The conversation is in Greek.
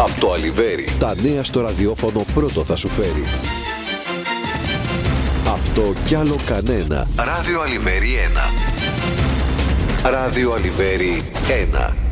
Από το Αλιβέρι, τα νέα στο ραδιόφωνο πρώτο θα σου φέρει. Αυτό κι άλλο κανένα. Ράδιο Αλιβέρι 1. Ράδιο Αλιβέρι 1.